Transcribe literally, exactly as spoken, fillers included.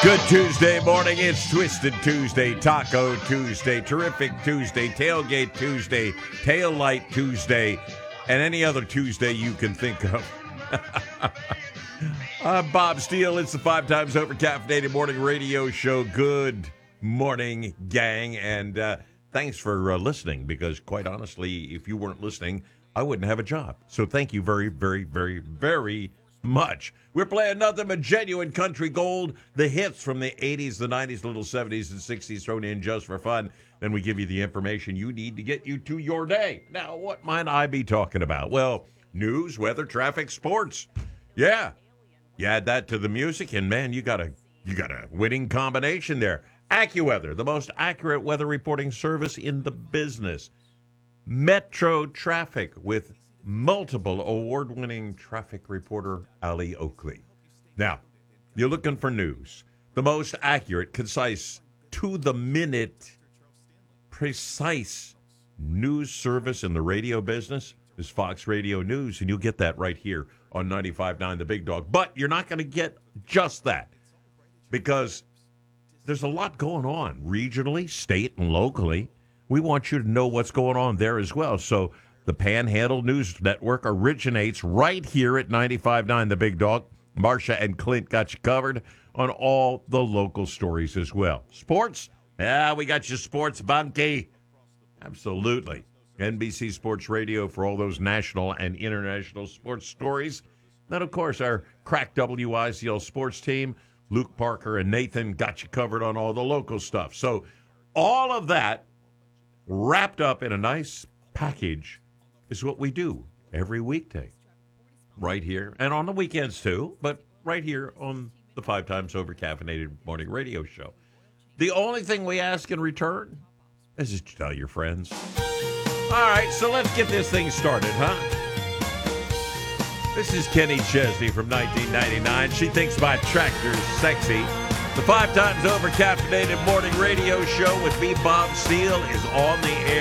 Good Tuesday morning. It's Twisted Tuesday, Taco Tuesday, Terrific Tuesday, Tailgate Tuesday, Tail Light Tuesday, and any other Tuesday you can think of. I'm Bob Steele. It's the Five Times Over Caffeinated Morning Radio Show. Good morning, gang, and uh, thanks for uh, listening, because quite honestly, if you weren't listening, I wouldn't have a job. So thank you very, very, very, very much. We're playing nothing but genuine country gold, the hits from the eighties, the nineties, little seventies, and sixties thrown in just for fun. Then we give you the information you need to get you to your day. Now, what might I be talking about? Well, news, weather, traffic, sports. Yeah. You add that to the music, and man, you got a you got a winning combination there. AccuWeather, the most accurate weather reporting service in the business. Metro Traffic with multiple award-winning traffic reporter Ali Oakley. Now, you're looking for news. The most accurate, concise, to-the-minute, precise news service in the radio business is Fox Radio News, and you'll get that right here on ninety-five point nine The Big Dog. But you're not going to get just that, because there's a lot going on regionally, state, and locally. We want you to know what's going on there as well. So the Panhandle News Network originates right here at ninety-five point nine The Big Dog. Marcia and Clint got you covered on all the local stories as well. Sports? Yeah, we got you sports, Bunky. Absolutely. N B C Sports Radio for all those national and international sports stories. Then, of course, our crack W I C L sports team, Luke Parker and Nathan, got you covered on all the local stuff. So all of that wrapped up in a nice package is what we do every weekday right here, and on the weekends too, but right here on the Five Times Over Caffeinated Morning Radio Show. The only thing we ask in return is just to tell your friends. All right, so let's get this thing started, huh? This is Kenny Chesney from nineteen ninety-nine. She thinks my tractor's sexy. The Five Times Over Caffeinated Morning Radio Show with me, Bob Steele, is on the air.